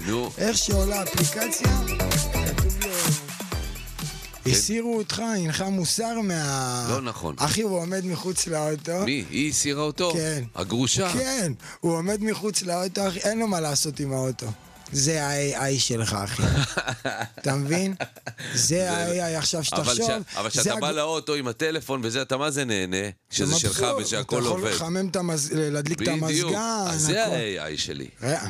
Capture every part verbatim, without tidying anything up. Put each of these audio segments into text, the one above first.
נו. איך שעולה אפליקציה, כתוב לו... הסירו אותך, אינך מוסר מה... לא נכון. אחי, הוא עומד מחוץ לאוטו. מי? היא הסירה אותו? כן. הגרושה? כן, הוא עומד מחוץ לאוטו, אחי, אין לו מה לעשות עם האוטו. זה ה-איי איי שלך, אחי. אתה מבין? זה ה-איי איי עכשיו שתחשוב. אבל כשאתה בא לאוטו עם הטלפון וזה, אתה מה זה נהנה? שזה שלך ושהכל עובד. אתה יכול לחמם את המזגן, להדליק את המזגן. בדיוק, אז זה ה-איי איי שלי.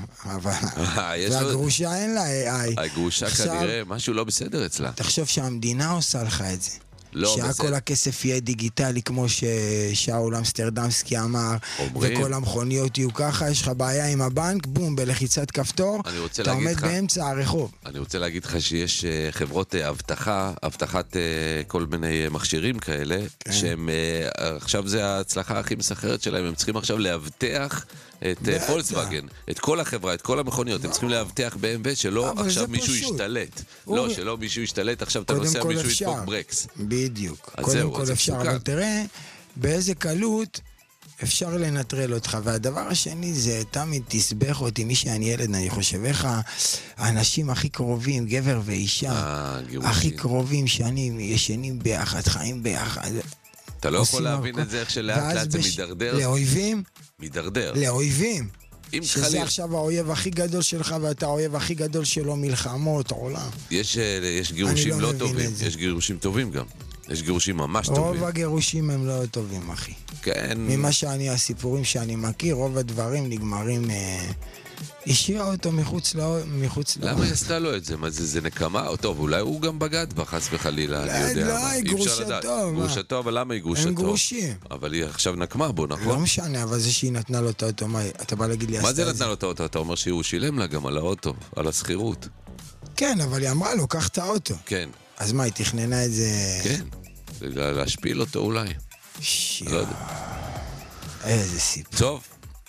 והגרושה אין לה איי איי. הגרושה כנראה, משהו לא בסדר אצלה. תחשוב שהמדינה עושה לך את זה. לא, שהכל הכסף יהיה דיגיטלי, כמו ששאול אמסטרדמסקי אמר, וכל המכוניות יהיו ככה, יש לך בעיה עם הבנק, בום, בלחיצת כפתור, אתה עומד באמצע הרחוב. אני רוצה להגיד לך שיש חברות אבטחה, אבטחת כל מיני מכשירים כאלה, שהם, עכשיו זה ההצלחה הכי מסחררת שלהם, הם צריכים עכשיו להבטח את פולקסווגן, את כל החברה, את כל המכוניות, הם צריכים להבטח ב-אם דאבליו שלא עכשיו מישהו ישתלט. לא, שלא מישהו ישתלט, עכשיו אתה נוסע מישהו ידפוק ברקס. בדיוק. קודם כל אפשר, אבל תראה באיזה קלות אפשר לנטרל אותך. והדבר השני זה תמיד תסבך אותי, מי שאני ילד, אני חושב איך האנשים הכי קרובים, גבר ואישה, הכי קרובים שנים, ישנים ביחד, חיים ביחד. אתה לא יכול להבין את זה איך שלאט לאט זה מדרדר. לאויבים? מדרדר. לאויבים. שזה עכשיו האויב הכי גדול שלך ואתה האויב הכי גדול שלו, מלחמות, עולם. יש גירושים לא טובים, יש גירושים טובים גם. יש גירושים ממש טובים. רוב הגירושים הם לא טובים, אחי. כן. ממה שאני, הסיפורים שאני מכיר, רוב הדברים נגמרים... השאירה אותו מחוץ לא... למה היא עשתה לו את זה? מה זה, זה נקמה? טוב, אולי הוא גם בגד בה, חס וחלילה, אני יודע. לא, היא גרושתו. גרושתו, אבל למה היא גרושתו? הם גרושים. אבל היא עכשיו נקמה בו, נכון? לא משנה, אבל זה שהיא נתנה לו את האוטו, מה, אתה בא להגיד לי... מה זה נתנה לו את האוטו? אתה אומר שהוא שילם לה גם על האוטו, על הסחירות. כן, אבל היא אמרה לו, קח את האוטו. כן. אז מה, היא תכננה את זה... כן, להשפיל אותו אולי. שיו. איזה סיפור. טוב.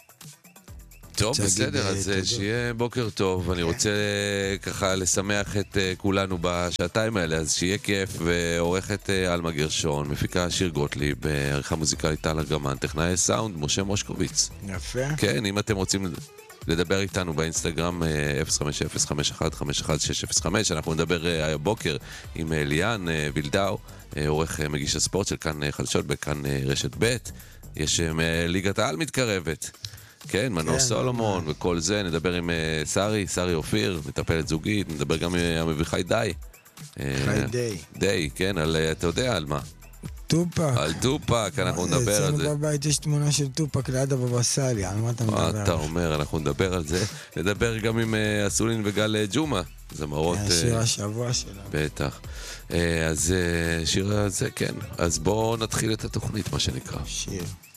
טוב, בסדר, אז שיהיה בוקר טוב, אני רוצה ככה לשמח את כולנו בשעתיים האלה, אז שיהיה כיף, ועורכת אלמה גרשון, מפיקה שיר גוטליב, בעריכה מוזיקלית טל ארגמן, טכנאי סאונד, משה מושקוביץ. יפה. כן, אם אתם רוצים לדבר איתנו באינסטגרם אפס חמש אפס חמש אחת חמש אחת שש אפס חמש, אנחנו נדבר הבוקר עם ליאן וילדאו, עורך מגיש הספורט של כאן חדשות בכאן רשת ב', יש ליגת העל מתקרבת. כן, מנור סולומון וכל זה, נדבר עם שרי, שרי אופיר, מטפלת זוגית, נדבר גם עם המביחי די. חי די. די, כן, על, אתה יודע על מה? טופק. על טופק, אנחנו נדבר על זה. אצלנו בבית יש תמונה של טופק ליד הבבא סאלי, על מה אתה מדבר? מה אתה אומר, אנחנו נדבר על זה. נדבר גם עם אסולין וגל ג'ומה, זמרות... שיר השבוע שלנו. בטח. אז שיר הזה, כן. אז בואו נתחיל את התוכנית, מה שנקרא. שיר.